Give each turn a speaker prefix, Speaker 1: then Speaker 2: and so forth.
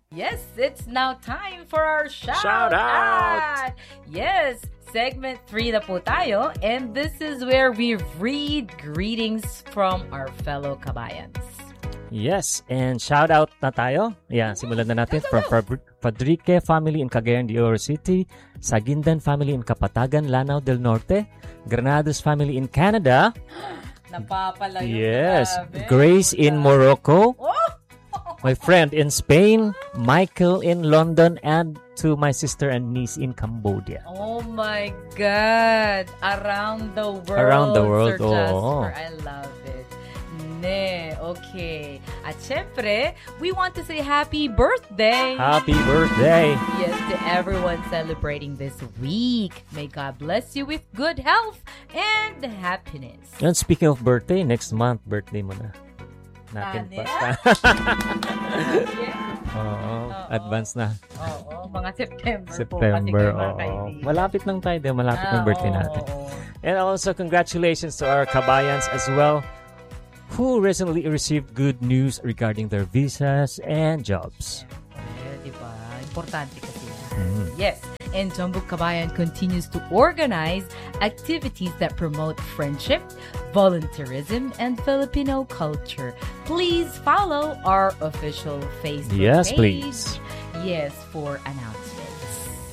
Speaker 1: Yes, it's now time for our
Speaker 2: Shout out!
Speaker 1: Yes, segment 3 na po tayo, and this is where we read greetings from our fellow kabayans.
Speaker 2: Yes, and shout out na tayo. Yeah, simulan na natin from Fadrique family in Cagayan de Oro City, Sagindan family in Kapatagan, Lanao del Norte, Granados family in Canada.
Speaker 1: Napapalayo.
Speaker 2: Yes,
Speaker 1: grabe.
Speaker 2: Grace in Morocco.
Speaker 1: Oh!
Speaker 2: My friend in Spain, Michael in London, and to my sister and niece in Cambodia.
Speaker 1: Oh my God! Around the world,
Speaker 2: Around the world,
Speaker 1: Sir Jasper. I love it. Okay. At syempre, we want to say happy birthday!
Speaker 2: Happy birthday!
Speaker 1: Yes, to everyone celebrating this week. May God bless you with good health and happiness.
Speaker 2: And speaking of birthday, next month, birthday mo na. Natin pa. Oo, advance na.
Speaker 1: Oo, mga September
Speaker 2: September,
Speaker 1: po.
Speaker 2: oo. Malapit lang tayo din, malapit ng birthday natin.
Speaker 1: Oo.
Speaker 2: And also, congratulations to our kabayans as well, who recently received good news regarding their visas and jobs.
Speaker 1: Diba? Importante kasi. Yes. And Jambuk Kabayan continues to organize activities that promote friendship, volunteerism, and Filipino culture. Please follow our official Facebook
Speaker 2: Yes,
Speaker 1: page.
Speaker 2: please.
Speaker 1: Yes, for announcements.